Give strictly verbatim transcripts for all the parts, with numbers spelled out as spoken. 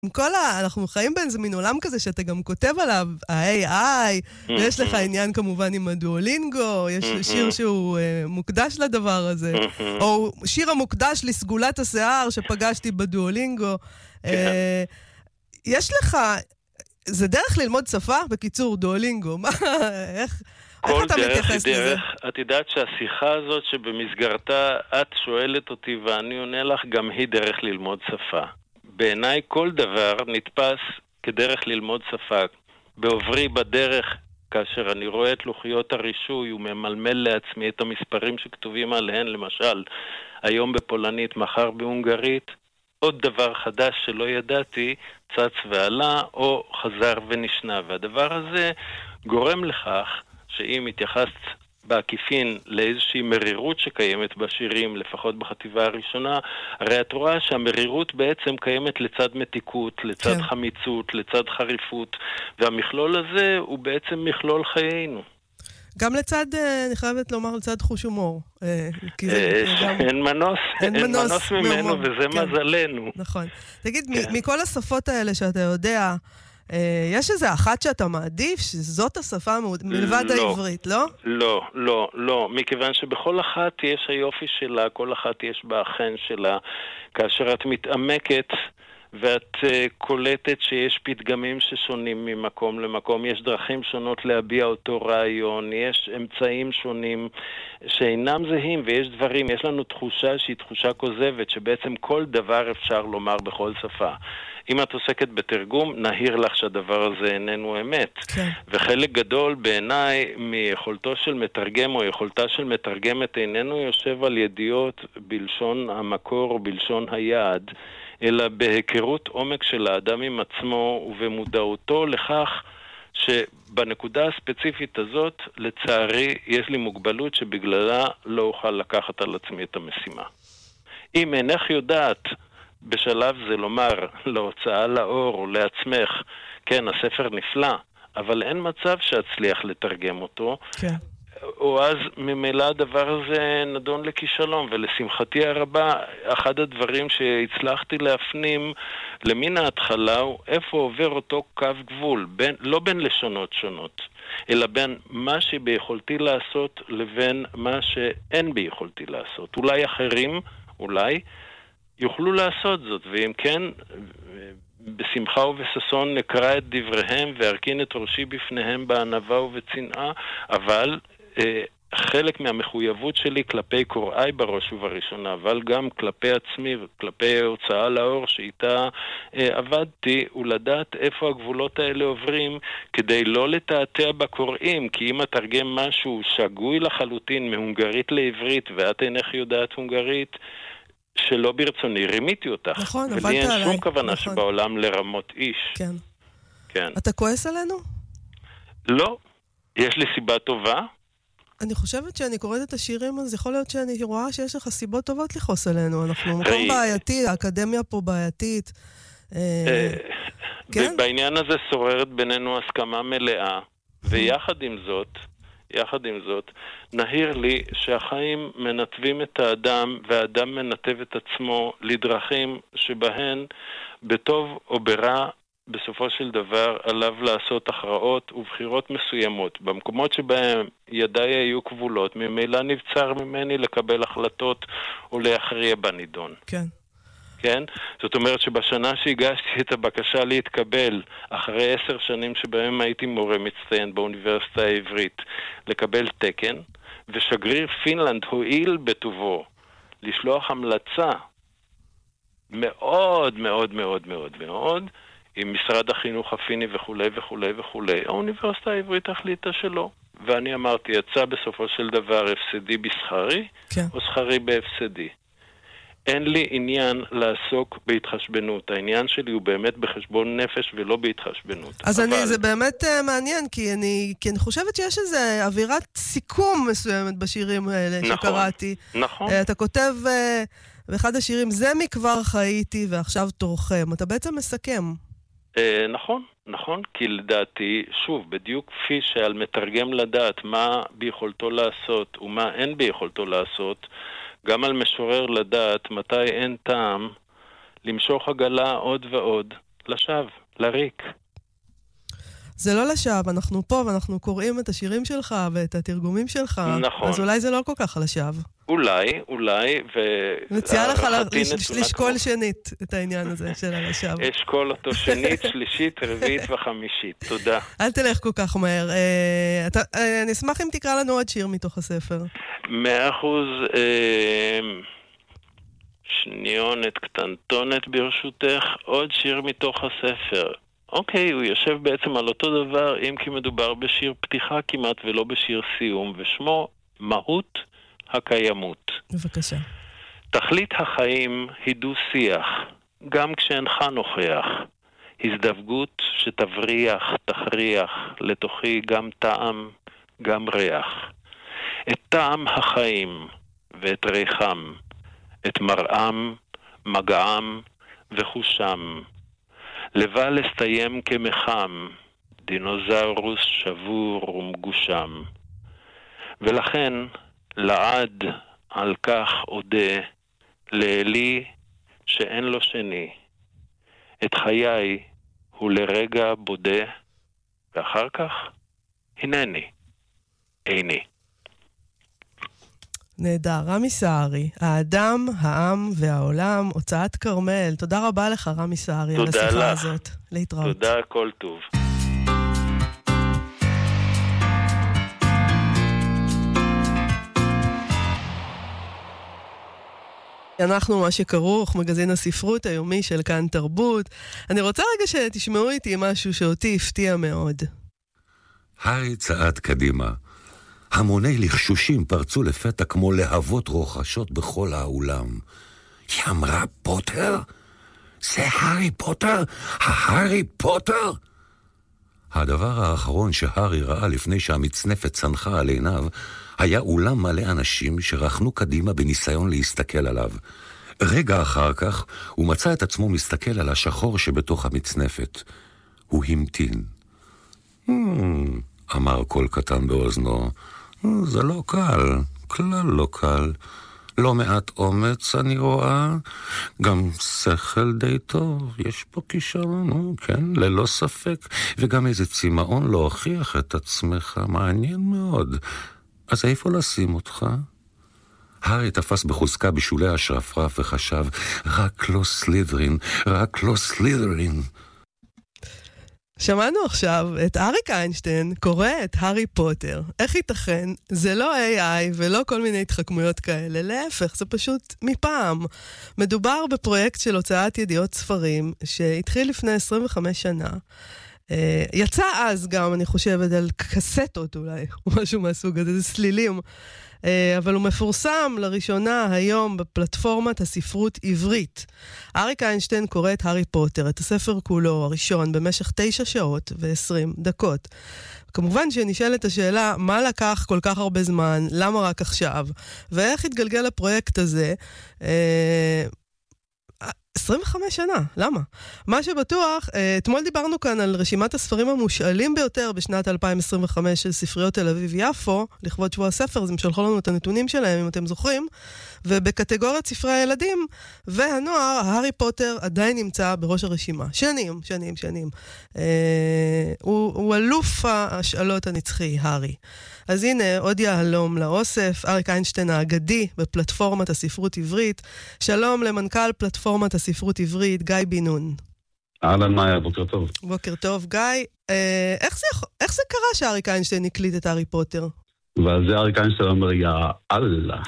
עם כל ה... אנחנו חיים באיזה מין עולם כזה שאתה גם כותב עליו, ה-איי איי, ויש לך עניין כמובן עם הדואלינגו, יש שיר שהוא uh, מוקדש לדבר הזה, או שיר המוקדש לסגולת השיער שפגשתי בדואלינגו. Uh, יש לך... זה דרך ללמוד שפה? בקיצור, דואלינגו. מה? איך... איך אתה מתייחס לזה? את יודעת שהשיחה הזאת שבמסגרתה את שואלת אותי ואני עונה לך, גם היא דרך ללמוד שפה. בעיניי כל דבר נתפס כדרך ללמוד שפה. בעוברי בדרך, כאשר אני רואה את לוחיות הרישוי וממלמל לעצמי את המספרים שכתובים עליהן, למשל, היום בפולנית, מחר בהונגרית, עוד דבר חדש שלא ידעתי, צץ ועלה או חזר ונשנה. והדבר הזה גורם לכך שאם התייחסת בעקיפין לאיזושהי מרירות שקיימת בשירים, לפחות בחטיבה הראשונה, הרי את רואה שהמרירות בעצם קיימת לצד מתיקות, לצד כן. חמיצות, לצד חריפות, והמכלול הזה הוא בעצם מכלול חיינו. גם לצד, אני חייבת לומר, לצד חוש הומור. אין מנוס, אין מנוס ממנו, וזה מזלנו. נכון. תגיד, מכל השפות האלה שאתה יודע, יש איזה אחת שאתה מעדיף, שזאת השפה מלבד העברית, לא? לא, לא, לא. מכיוון שבכל אחת יש היופי שלה, כל אחת יש בה החן שלה. כאשר את מתעמקת ואת uh, קולטת שיש פתגמים ששונים ממקום למקום, יש דרכים שונות להביע אותו רעיון, יש אמצעים שונים שאינם זהים, ויש דברים, יש לנו תחושה שהיא תחושה כוזבת, שבעצם כל דבר אפשר לומר בכל שפה. אם את עוסקת בתרגום, נהיר לך שהדבר הזה איננו אמת. כן. וחלק גדול בעיניי מיכולתו של מתרגם או יכולתה של מתרגמת איננו יושב על ידיעות בלשון המקור או בלשון היעד, אלא בהיכרות עומק של האדם עם עצמו ובמודעותו לכך שבנקודה הספציפית הזאת, לצערי, יש לי מוגבלות שבגללה לא אוכל לקחת על עצמי את המשימה. אם אינך יודעת בשלב זה לומר להוצאה לאור או לעצמך, כן, הספר נפלא, אבל אין מצב שאצליח לתרגם אותו, כן. או אז ממילא הדבר הזה נדון לכישלון, ולשמחתי הרבה, אחד הדברים שהצלחתי להפנים למין ההתחלה הוא איפה עובר אותו קו גבול, בין, לא בין לשונות שונות, אלא בין מה שביכולתי לעשות לבין מה שאין ביכולתי לעשות. אולי אחרים, אולי, יוכלו לעשות זאת, ואם כן, בשמחה ובששון נקרא את דבריהם וארכין את ראשי בפניהם בענווה ובצנעה, אבל אה, חלק מהמחויבות שלי כלפי קוראי בראש ובראשונה, אבל גם כלפי עצמי וכלפי הוצאה לאור שאיתה אה, עבדתי, ולדעת איפה הגבולות האלה עוברים, כדי לא לתעתע בקוראים, כי אם אתרגם משהו שגוי לחלוטין מהונגרית לעברית, ואת אינך יודעת הונגרית, שלא ברצוני, רימיתי אותך. נכון, עבדת עליי. ולי אין שום כוונה נכון. שבעולם לרמות איש. כן. כן. אתה כועס עלינו? לא. יש לי סיבה טובה. אני חושבת שאני קוראת את השירים, אז יכול להיות שאני רואה שיש לך סיבות טובות לכעוס עלינו. אנחנו מקום בעייתי, האקדמיה פה בעייתית. כן? בעניין הזה שוררת בינינו הסכמה מלאה, ויחד עם זאת, יחד עם זאת, נהיר לי שהחיים מנתבים את האדם, והאדם מנתב את עצמו לדרכים שבהן, בטוב או ברע, בסופו של דבר עליו לעשות הכרעות ובחירות מסוימות. במקומות שבהם ידיי היו כבולות, ממילא נבצר ממני לקבל החלטות או להכריע בנידון. כן. כן? זאת אומרת שבשנה שהגשתי את הבקשה להתקבל, אחרי עשר שנים שבהם הייתי מורה מצטיין באוניברסיטה העברית, לקבל תקן, ושגריר פינלנד הועיל בטובו לשלוח המלצה מאוד מאוד מאוד מאוד מאוד, עם משרד החינוך הפיני וכו' וכו' וכו'. האוניברסיטה העברית החליטה שלא. ואני אמרתי, יצא בסופו של דבר הפסדי בשכרי, כן. או שכרי בהפסדי. אין לי עניין לעסוק בהתחשבנות. העניין שלי הוא באמת בחשבון נפש ולא בהתחשבנות. אז אבל... אני, זה באמת uh, מעניין, כי אני, כי אני חושבת שיש איזו אווירת סיכום מסוימת בשירים האלה נכון, שקראתי. נכון. Uh, אתה כותב uh, באחד השירים, זה מכבר חייתי ועכשיו תורכם. אתה בעצם מסכם. Uh, נכון, נכון, כי לדעתי, שוב, בדיוק כפי שעל מתרגם לדעת מה ביכולתו לעשות ומה אין ביכולתו לעשות, גם על משורר לדעת מתי אין טעם למשוך עגלה עוד ועוד, לשווא, לריק. זה לא לשווא, אנחנו פה ואנחנו קוראים את השירים שלך ואת התרגומים שלך. נכון. אז אולי זה לא כל כך לשווא. אולי, אולי, ו... מציע לך לשקול שנית את העניין הזה של הלשווא. אשקול אותו שנית, שלישית, רביעית וחמישית. תודה. אל תלך כל כך מהר. אני אשמח אם תקרא לנו עוד שיר מתוך הספר. מאה אחוז, שניונת קטנטונת ברשותך, עוד שיר מתוך הספר. אוקיי, הוא יושב בעצם על אותו דבר, אם כי מדובר בשיר פתיחה כמעט ולא בשיר סיום, ושמו מהות הקיימות. בבקשה. תכלית החיים היא דו-שיח, גם כשאינך נוכח. הזדווגות שתבריח, תכריח, לתוכי גם טעם, גם ריח. את טעם החיים ואת ריחם, את מראם, מגעם וחושם. לבל לסתיים כמחם, דינוזאורוס שבור ומגושם. ולכן, לעד על כך עודה, לאלי שאין לו שני. את חיי הוא לרגע בודה, ואחר כך, הנני, איני. נהדר, רמי סערי, האדם, העם והעולם, הוצאת כרמל. תודה רבה לך, רמי סערי, על השיחה לך. הזאת. להתראות. תודה, כל טוב. אנחנו מה שכרוך, מגזין הספרות היומי של כאן תרבות. אני רוצה רגע שתשמעו איתי משהו שאותי הפתיע מאוד. הארי צעד קדימה. המוני לחשושים פרצו לפתע כמו להבות רוחשות בכל האולם. היא אמרה פוטר? זה הארי פוטר? ההארי פוטר? הדבר האחרון שהארי ראה לפני שהמצנפת צנחה על עיניו, היה אולם מלא אנשים שרחנו קדימה בניסיון להסתכל עליו. רגע אחר כך הוא מצא את עצמו מסתכל על השחור שבתוך המצנפת. הוא המתין. Hmm, אמר קול קטן באוזנו, זה לא קל, כלל לא קל. לא מעט אומץ אני רואה, גם שכל די טוב, יש פה כישרון, כן, ללא ספק, וגם איזה צמאון להוכיח את עצמך, מעניין מאוד. אז איפה לשים אותך? הארי תפס בחוזקה בשולי השרפרף וחשב, רק לא סלית'רין, רק לא סלית'רין. שמענו עכשיו את אריק איינשטיין קורא את הארי פוטר. איך ייתכן? זה לא איי איי ולא כל מיני התחכמויות כאלה, להפך, זה פשוט מפעם. מדובר בפרויקט של הוצאת ידיעות ספרים שהתחיל לפני עשרים וחמש שנה. יצא אז גם, אני חושבת, על קסטות אולי, או משהו מהסוג הזה, זה סלילים. אבל הוא מפורסם לראשונה היום בפלטפורמת הספרות עברית. אריק איינשטיין קורא את הארי פוטר, את הספר כולו, הראשון, במשך תשע שעות ועשרים דקות. כמובן שנשאלת השאלה, מה לקח כל כך הרבה זמן, למה רק עכשיו, ואיך התגלגל הפרויקט הזה, עשרים וחמש שנה, למה? מה שבטוח, אתמול דיברנו כאן על רשימת הספרים המושאלים ביותר בשנת אלפיים עשרים וחמש של ספריות תל אביב יפו, לכבוד שבוע הספר, אז הם שלחו לנו את הנתונים שלהם, אם אתם זוכרים, ובקטגוריית ספרי הילדים והנוער, הארי פוטר עדיין נמצא בראש הרשימה. שנים, שנים, שנים. אה, הוא, הוא אלוף השאלות הנצחי, הארי. אז הנה, עוד יהלום לאוסף, אריק איינשטיין האגדי בפלטפורמת הספרות עברית. שלום למנכ"ל פלטפורמת הספרות עברית, גיא בן נון. אהלן מאיה, בוקר טוב. בוקר טוב, גיא. אה, איך, זה, איך זה קרה שאריק איינשטיין הקליט את הארי פוטר? ועל זה אריק איינשטיין אומר, יא אללה.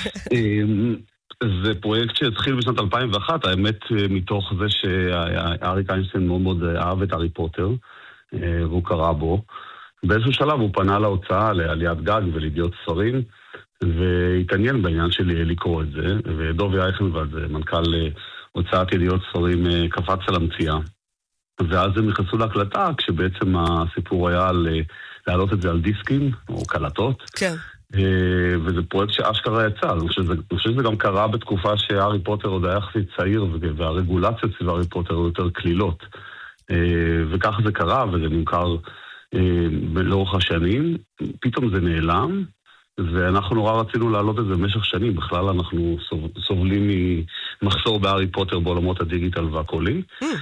זה פרויקט שהתחיל בשנת אלפיים ואחת, האמת מתוך זה שאריק איינשטיין מאוד מאוד אהב את הארי פוטר, והוא קרא בו. באיזשהו שלב הוא פנה להוצאה, לעליית גג ולידיעות ספרים, והתעניין בעניין של לקרוא את זה, ודובי אייכנוולד, מנכ"ל הוצאת ידיעות ספרים, קפץ על המציאה. ואז הם נכנסו להקלטה, כשבעצם הסיפור היה על להעלות את זה על דיסקים, או קלטות. כן. וזה פרויקט שאשכרה יצא. אני חושב שזה גם קרה בתקופה שהארי פוטר עוד היה יחסית צעיר, והרגולציות סביב הארי פוטר היו יותר כלילות. וכך זה קרה, וזה נמכר לאורך השנים. פתאום זה נעלם, ואנחנו נורא רצינו להעלות את זה במשך שנים. בכלל אנחנו סובלים ממחסור בהארי פוטר בעולמות הדיגיטל והקולי.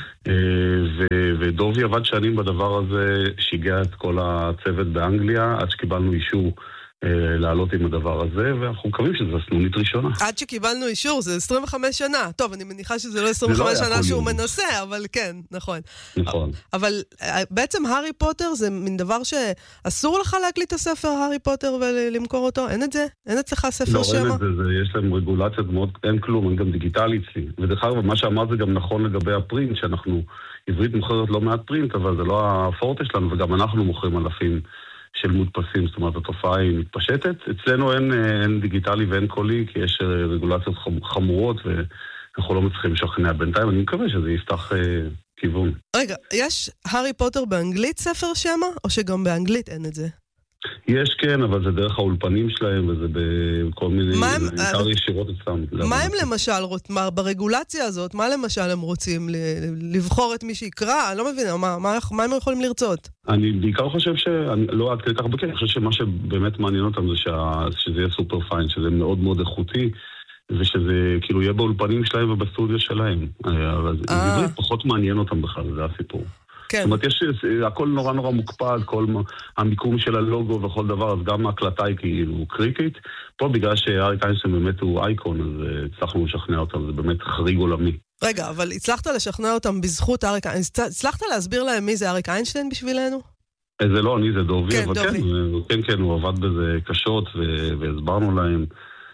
ודובי עבד שנים בדבר הזה, שיגע את כל הצוות באנגליה, עד שקיבלנו אישור לעלות עם הדבר הזה, ואנחנו מקווים שזו סנונית ראשונה. עד שקיבלנו אישור, זה עשרים וחמש שנה. טוב, אני מניחה שזה לא עשרים וחמש שנה שהוא מנסה, אבל כן, נכון. נכון. אבל בעצם הארי פוטר זה מין דבר שאסור לך להקליט את הספר הארי פוטר ולמכור אותו? אין את זה? אין אצלך ספר שמה? לא, אין את זה, יש להם רגולציות מאוד, אין כלום, אין גם דיגיטלי אצלי. ודרך אגב, מה שאמרת זה גם נכון לגבי הפרינט, שאנחנו, עברית מוכרת לא מעט פרינט, אבל זה לא הפורטה שלנו, וגם אנחנו מוכרים אלפים של מודפסים, זאת אומרת, התופעה היא מתפשטת. אצלנו אין, אין דיגיטלי ואין קולי, כי יש רגולציות חמורות, ואנחנו לא מצליחים לשכנע בינתיים. אני מקווה שזה יפתח אה, כיוון. רגע, יש הארי פוטר באנגלית ספר שמה, או שגם באנגלית אין את זה? יש כן, אבל זה דרך האולפנים שלהם, וזה בכל מיני... בעיקר ישירות אצלם. מה הם למשל, ברגולציה הזאת, מה למשל הם רוצים? לבחור את מי שיקרא? אני לא מבינה, מה הם יכולים לרצות? אני בעיקר חושב ש... לא עד כדי כך בקר, אני חושב שמה שבאמת מעניין אותם זה שזה יהיה סופר פיין, שזה מאוד מאוד איכותי, ושזה כאילו יהיה באולפנים שלהם ובסטודיו שלהם. אבל בעברית פחות מעניין אותם בכלל, זה הסיפור. כן. זאת אומרת, יש, הכל נורא נורא מוקפד, כל המיקום של הלוגו וכל דבר, אז גם ההקלטה היא כאילו קריטית. פה בגלל שאריק איינשטיין באמת הוא אייקון, אז הצלחנו לשכנע אותם, זה באמת חריג עולמי. רגע, אבל הצלחת לשכנע אותם בזכות אריק איינשטיין, הצלחת להסביר להם מי זה אריק איינשטיין בשבילנו? זה לא, אני זה דובי, כן, אבל דובי. כן, כן, כן, הוא עבד בזה קשות והסברנו להם.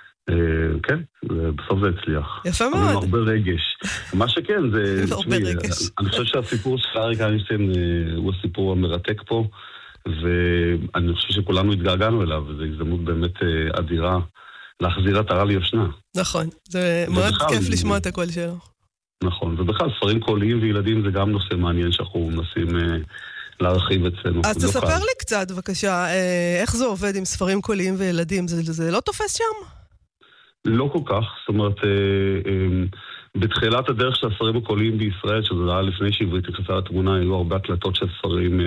כן, בסוף זה הצליח. יפה מאוד. עם הרבה רגש. מה שכן, זה... עם הרבה רגש. אני חושב שהסיפור של אריק איינשטיין הוא הסיפור המרתק פה, ואני חושב שכולנו התגעגענו אליו, וזו הזדמנות באמת אדירה להחזיר עטרה ליושנה. נכון, זה מאוד כיף לשמוע את הקול שלו. נכון, ובכלל, ספרים קוליים וילדים זה גם נושא מעניין שאנחנו מנסים להרחיב אצלנו. אז תספר לי קצת, בבקשה, איך זה עובד עם ספרים קוליים וילדים? זה לא תופס שם? לא כל כך, זאת אומרת, בתחילת הדרך של הספרים הקוליים בישראל, שזה היה לפני שעברית נכנסה לתמונה, היו הרבה הקלטות של ספרים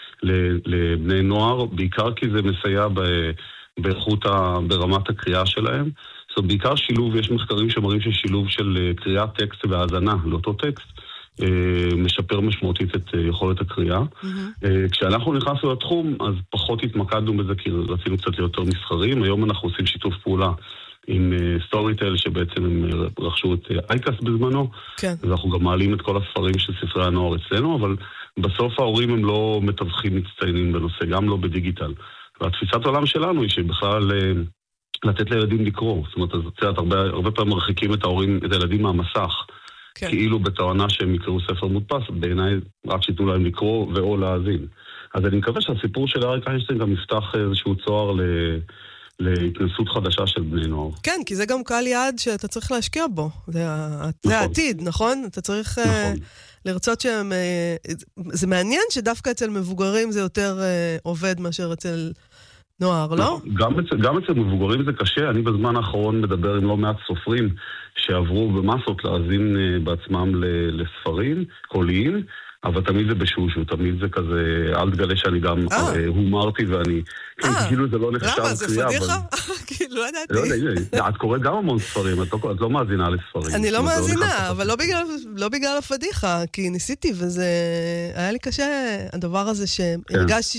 לבני נוער, בעיקר כי זה מסייע באיכות, ברמת הקריאה שלהם. זאת אומרת, בעיקר שילוב, יש מחקרים שמראים ששילוב של קריאת טקסט והאזנה לאותו טקסט, משפר משמעותית את יכולת הקריאה. כשאנחנו נכנסנו לתחום, אז פחות התמקדנו בזה, כי רצינו קצת יותר מסחרים. היום אנחנו עושים שיתוף פעולה עם סטוריטל, שבעצם הם רכשו את אייקס בזמנו, כן. ואנחנו גם מעלים את כל הספרים של ספרי הנוער אצלנו, אבל בסוף ההורים הם לא מתווכים מצטיינים בנושא, גם לא בדיגיטל. והתפיסת העולם שלנו היא שבכלל לתת לילדים לקרוא, זאת אומרת, אז ציירת, הרבה, הרבה פעמים מרחיקים את ההורים, את הילדים מהמסך, כן. כאילו בתואנה שהם יקראו ספר מודפס, בעיניי רק שיתנו להם לקרוא ואו להאזין. אז אני מקווה שהסיפור של אריק איינשטיין גם יפתח איזשהו צוהר ל... להתנסות חדשה של בני נוער. כן, כי זה גם קהל יעד שאתה צריך להשקיע בו. זה, נכון. זה העתיד, נכון? אתה צריך נכון. uh, לרצות שהם... Uh, זה מעניין שדווקא אצל מבוגרים זה יותר uh, עובד מאשר אצל נוער, לא? גם אצל, גם אצל מבוגרים זה קשה. אני בזמן האחרון מדבר עם לא מעט סופרים שעברו במסות להאזין uh, בעצמם לספרים קוליים, אבל תמיד זה בשושו, תמיד זה כזה, אל תגלה שאני גם הומרתי ואני, כאילו זה לא נחשב קריאה. למה? זה פדיחה? כאילו, לא ידעתי. לא יודע, את קוראת גם המון ספרים, את לא מאזינה לספרים. אני לא מאזינה, אבל לא בגלל הפדיחה, כי ניסיתי וזה, היה לי קשה הדבר הזה שהרגשתי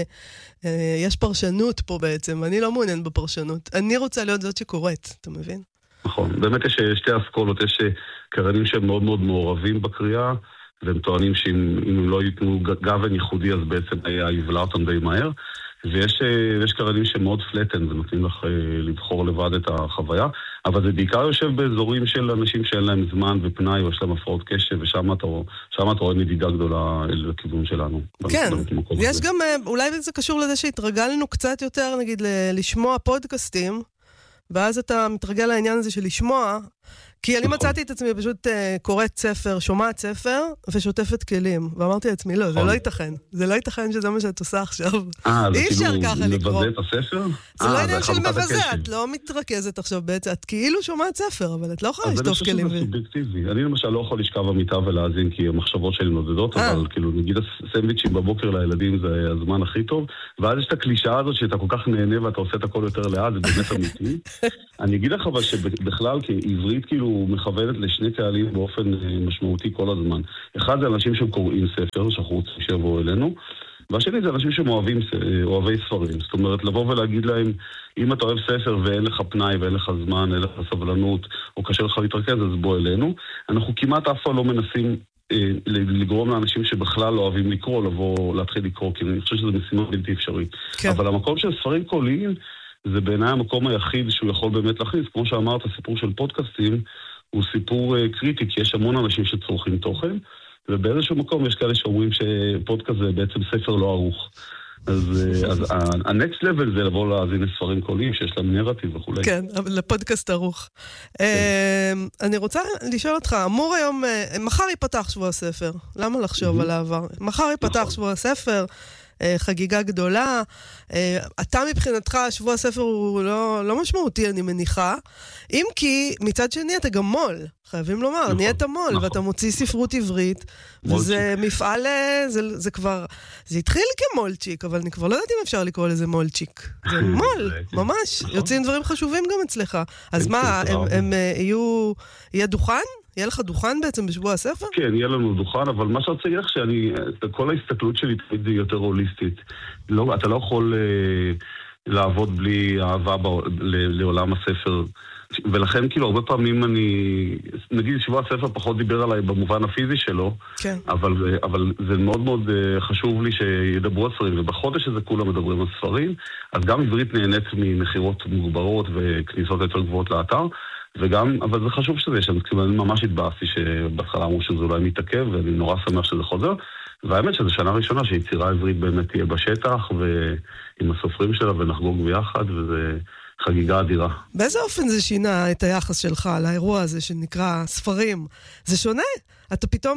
שיש פרשנות פה בעצם, אני לא מעוניין בפרשנות, אני רוצה להיות זאת שקוראת, אתה מבין? נכון, באמת יש שתי אסכולות, יש קרנים שהם מאוד מאוד מעורבים בקריאה, והם טוענים שאם הם לא ייתנו גוון ייחודי, אז בעצם היה יבלע אותם די מהר. ויש קרנים שמאוד פלטן, ונותנים לך לבחור לבד את החוויה, אבל זה בעיקר יושב באזורים של אנשים שאין להם זמן ופנאי, או יש להם הפרעות קשב, ושם אתה, אתה רואה נדידה גדולה לכיוון שלנו. כן, יש גם, אולי זה קשור לזה שהתרגלנו קצת יותר, נגיד, לשמוע פודקאסטים, ואז אתה מתרגל לעניין הזה של לשמוע, כי אני מצאתי את עצמי פשוט קוראת ספר, שומעת ספר, ושוטפת כלים. ואמרתי לעצמי, לא, זה לא ייתכן. זה לא ייתכן שזה מה שאת עושה עכשיו. אי אפשר ככה לקרוא. מבזה את הספר? זה לא עניין של מבזה, את לא מתרכזת עכשיו בעצם, את כאילו שומעת ספר, אבל את לא יכולה לשטוף כלים. אז אני חושב שזה סובייקטיבי. אני למשל לא יכול לשכב במיטה ולהאזין, כי המחשבות שלי נודדות, אבל כאילו, נגיד הסנדוויצ'ים בבוקר לילדים זה הזמן הכי טוב, ואז יש את הקלישאה הזאת שאתה כל כך נהנה ואתה עושה את הכל יותר לאט, זה באמת אמיתי. אני אגיד לך אבל שבכלל כעברית כאילו מכוונת לשני קהלים באופן משמעותי כל הזמן. אחד זה אנשים שקוראים ספר, שאנחנו רוצים שיבואו אלינו, והשני זה אנשים שמאוהבים, אוהבי ספרים. זאת אומרת, לבוא ולהגיד להם, אם אתה אוהב ספר ואין לך פנאי ואין לך זמן, אין לך סבלנות, או קשה לך להתרכז, אז בוא אלינו. אנחנו כמעט אף פעם לא מנסים לגרום לאנשים שבכלל לא אוהבים לקרוא, לבוא, להתחיל לקרוא, כי אני חושב שזו משימה בלתי אפשרית. כן. אבל המקום של ספרים קוליים, זה בעיניי המקום היחיד שהוא יכול באמת להכניס. כמו שאמרת, הסיפור של פודקאסטים הוא סיפור קריטי, כי יש המון אנשים שצורכים תוכן, ובאיזשהו מקום יש כאלה שאומרים שפודקאסט זה בעצם ספר לא ערוך. אז, אז ה-next level זה לבוא להאזין לספרים קוליים שיש להם נרטיב וכו'. כן, אבל לפודקאסט ערוך. אני רוצה לשאול אותך, אמור היום, מחר ייפתח שבוע הספר, למה לחשוב על העבר? מחר ייפתח שבוע הספר, חגיגה גדולה, אתה מבחינתך שבוע הספר הוא לא, לא משמעותי אני מניחה, אם כי מצד שני אתה גם מול, חייבים לומר, נכון, נהיית מול, נכון. ואתה מוציא ספרות עברית, וזה מפעל, זה, זה כבר, זה התחיל כמולצ'יק, אבל אני כבר לא יודעת אם אפשר לקרוא לזה מולצ'יק, זה מול, ממש, יוצאים דברים חשובים גם אצלך, אז מה, הם, הם יהיו, יהיה דוכן? יהיה לך דוכן בעצם בשבוע הספר? כן, יהיה לנו דוכן, אבל מה שרצה להגיד לך שאני, כל ההסתכלות שלי תמיד היא יותר הוליסטית. לא, אתה לא יכול אה, לעבוד בלי אהבה ב, ל, לעולם הספר, ולכן כאילו הרבה פעמים אני, נגיד שבוע הספר פחות דיבר עליי במובן הפיזי שלו, כן. אבל, אבל זה מאוד מאוד חשוב לי שידברו על ספרים, ובחודש הזה כולם מדברים על ספרים, אז גם עברית נהנית ממחירות מוגברות וכניסות יותר גבוהות לאתר, וגם, אבל זה חשוב שזה יש, כאילו אני ממש התבאסתי שבהתחלה אמרו שזה אולי מתעכב, ואני נורא שמח שזה חוזר, והאמת שזו שנה ראשונה שיצירה עברית באמת תהיה בשטח, ועם הסופרים שלה ונחגוג ביחד, וזה חגיגה אדירה. באיזה אופן זה שינה את היחס שלך לאירוע הזה שנקרא ספרים? זה שונה? אתה פתאום,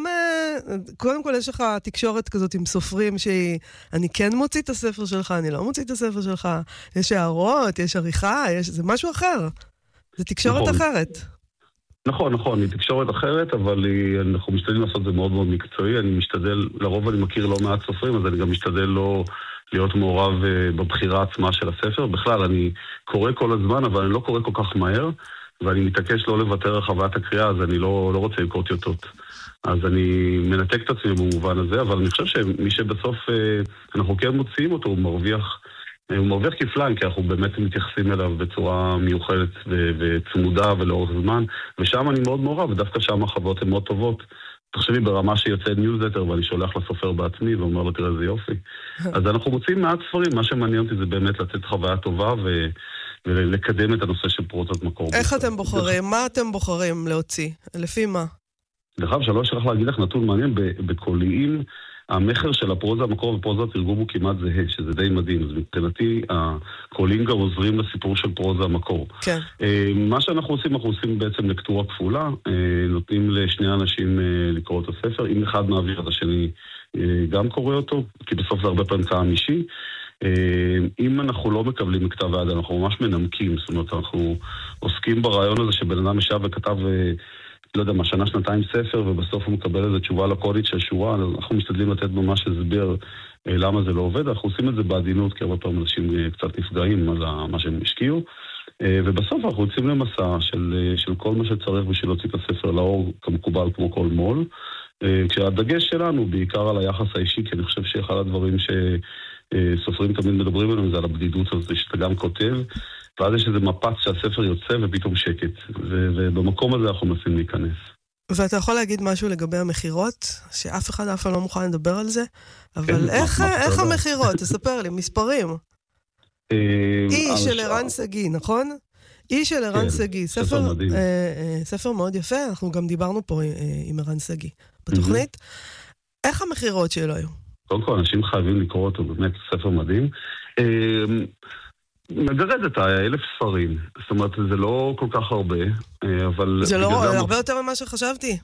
קודם כל יש לך תקשורת כזאת עם סופרים שהיא, אני כן מוציא את הספר שלך, אני לא מוציא את הספר שלך, יש הערות, יש עריכה, יש, זה משהו אחר. זה תקשורת נכון. אחרת. נכון, נכון, היא תקשורת אחרת, אבל היא, אנחנו משתדלים לעשות זה מאוד מאוד מקצועי, אני משתדל, לרוב אני מכיר לא מעט סופרים, אז אני גם משתדל לא להיות מעורב בבחירה עצמה של הספר. בכלל, אני קורא כל הזמן, אבל אני לא קורא כל כך מהר, ואני מתעקש לא לוותר על חוויית הקריאה, אז אני לא, לא רוצה לקרוא טיוטות. אז אני מנתק את עצמי במובן הזה, אבל אני חושב שמי שבסוף אנחנו כן מוציאים אותו, הוא מרוויח, הוא מרוויח כפליים, כי אנחנו באמת מתייחסים אליו בצורה מיוחדת ו- וצמודה ולאורך זמן, ושם אני מאוד מעורב, ודווקא שם החוויות הן מאוד טובות. תחשבי ברמה שיוצא ניוזלטר, ואני שולח לסופר בעצמי, ואומר לו, תראה, זה יופי. אז אנחנו מוצאים מעט ספרים, מה שמעניין אותי זה באמת לתת חוויה טובה, ו- ולקדם את הנושא של פרוצת מקור. איך אתם בוחרים? מה אתם בוחרים להוציא? לפי מה? דרך אגב, שלא אשכח להגיד לך נתון מעניין, בקוליים, המחר של הפרוזה המקור ופרוזה התרגום הוא כמעט זהה, שזה די מדהים. אז מבחינתי, הקוליים גם עוזרים לסיפור של פרוזה המקור. כן. מה שאנחנו עושים, אנחנו עושים בעצם לקטורה כפולה, נותנים לשני אנשים לקרוא את הספר, אם אחד מעביר את השני גם קורא אותו, כי בסוף זה הרבה פעמים טעם אישי. אם אנחנו לא מקבלים מכתב היד, אנחנו ממש מנמקים, זאת אומרת, אנחנו עוסקים ברעיון הזה שבן אדם ישב וכתב לא יודע מה, שנה, שנתיים ספר, ובסוף הוא מקבל איזו תשובה לקודית של שורה, אנחנו משתדלים לתת ממש הסבר למה זה לא עובד, אנחנו עושים את זה בעדינות, כי הרבה פעמים אנשים קצת נפגעים על מה שהם השקיעו, ובסוף אנחנו יוצאים למסע של, של כל מה שצריך בשביל להוציא את הספר לאור כמקובל כמו כל מול, כשהדגש שלנו בעיקר על היחס האישי, כי אני חושב שאחד הדברים שסופרים תמיד מדברים עליהם זה על הבדידות הזאת, שאתה גם כותב, ואז יש איזה מפץ שהספר יוצא ופתאום שקט, ובמקום הזה אנחנו מנסים להיכנס. ואתה יכול להגיד משהו לגבי המחירות, שאף אחד אף פעם לא מוכן לדבר על זה, אבל איך, איך המחירות? תספר לי, מספרים. אי של ערן סגי, נכון? אי של ערן סגי, ספר ספר מאוד יפה, אנחנו גם דיברנו פה עם ערן סגי בתוכנית. איך המחירות שלו היו? קודם כל, אנשים חייבים לקרוא אותו, באמת ספר מדהים. מגרדת, אלף ספרים. זאת אומרת, זה לא כל כך הרבה, אבל... זה לא הרבה יותר ממה שחשבתי.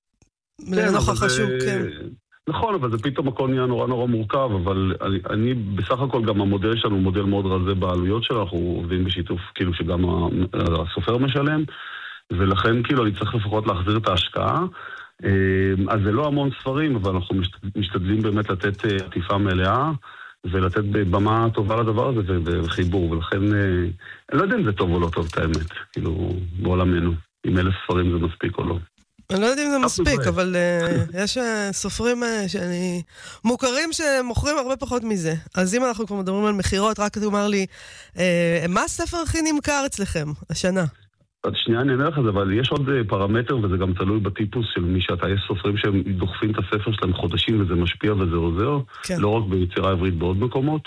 לנוכח השוק, כן. נכון, אבל זה פתאום הכל נהיה נורא נורא מורכב, אבל אני, אני בסך הכל גם המודל שלנו הוא מודל מאוד רזה בעלויות שלנו, אנחנו עובדים בשיתוף כאילו שגם הסופר משלם, ולכן כאילו אני צריך לפחות להחזיר את ההשקעה, אז זה לא המון ספרים, אבל אנחנו משתדלים באמת לתת עטיפה מלאה, ולתת במה טובה לדבר הזה וחיבור, ולכן אני לא יודע אם זה טוב או לא טוב את האמת, כאילו בעולמנו, אם אלף ספרים זה מספיק או לא. אני לא יודעת אם זה מספיק, אבל יש סופרים שאני... מוכרים שמוכרים הרבה פחות מזה. אז אם אנחנו כבר מדברים על מחירות, רק תאמר לי, מה הספר הכי נמכר אצלכם השנה? אז שנייה אני אענה לך את זה, אבל יש עוד פרמטר, וזה גם תלוי בטיפוס של מי שאתה. יש סופרים שהם דוחפים את הספר שלהם חודשים, וזה משפיע וזה עוזר. לא רק ביצירה עברית בעוד מקומות.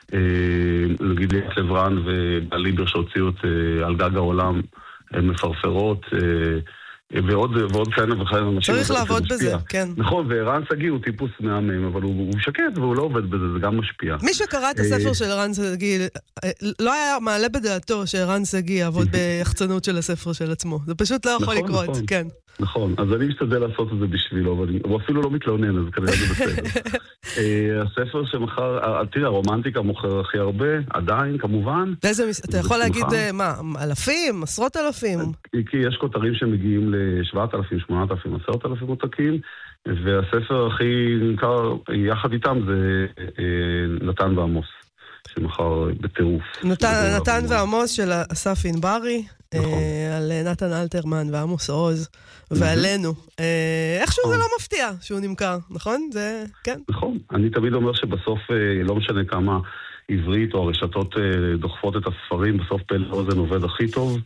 נגיד לי לברן ובליבר שהוציאו את על גג העולם, הן מפרפרות... ועוד, ועוד כאלה וכאלה אנשים. צריך לעבוד בזה, כן. נכון, וערן סגי הוא טיפוס מהמם, אבל הוא, הוא שקט והוא לא עובד בזה, זה גם משפיע. מי שקרא את הספר של ערן סגי, לא היה מעלה בדעתו שערן סגי יעבוד ביחצנות של הספר של עצמו. זה פשוט לא יכול לקרות, כן. נכון, אז אני משתדל לעשות את זה בשבילו, אבל הוא אפילו לא מתלונן, אז כנראה זה בסדר. הספר שמחר, תראה, הרומנטיקה מוכר הכי הרבה, עדיין, כמובן. אתה יכול להגיד, מה, אלפים, עשרות אלפים? כי יש כותרים שמגיעים ל-שבעת אלפים, שמונת אלפים, עשרת אלפים עותקים, והספר הכי נמכר יחד איתם זה נתן ועמוס, שמחר בטירוף. נתן ועמוס של אסף ענברי, על נתן אלתרמן ועמוס עוז, ועלינו. איכשהו זה לא מפתיע שהוא נמכר, נכון? זה, כן. נכון. אני תמיד אומר שבסוף לא משנה כמה עברית או הרשתות דוחפות את הספרים, בסוף פלא אוזן עובד הכי טוב,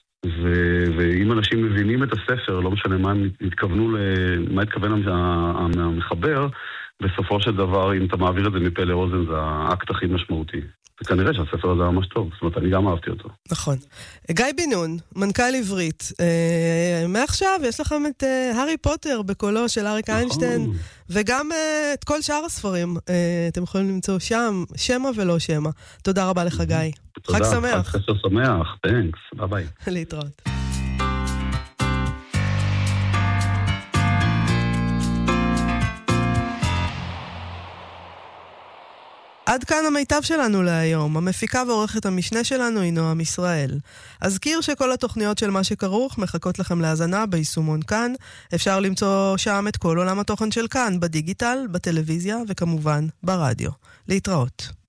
ואם אנשים מבינים את הספר, לא משנה מה הם התכוונו, מה התכוון המחבר, בסופו של דבר, אם אתה מעביר את זה מפה לאוזן, זה האקט הכי משמעותי. וכנראה שהספר הזה ממש טוב, זאת אומרת, אני גם אהבתי אותו. נכון. גיא בן נון, מנכ"ל עברית, אה, מעכשיו יש לכם את אה, הארי פוטר בקולו של אריק נכון. איינשטיין, וגם אה, את כל שאר הספרים, אה, אתם יכולים למצוא שם, שמה ולא שמה. תודה רבה לך, גיא. תודה, חג שמח. חג שמח, תנקס, ביי ביי. להתראות. עד כאן המיטב שלנו להיום. המפיקה ועורכת המשנה שלנו היא נועם ישראל. אזכיר שכל התוכניות של מה שכרוך מחכות לכם להאזנה ביישומון כאן. אפשר למצוא שם את כל עולם התוכן של כאן, בדיגיטל, בטלוויזיה וכמובן ברדיו. להתראות.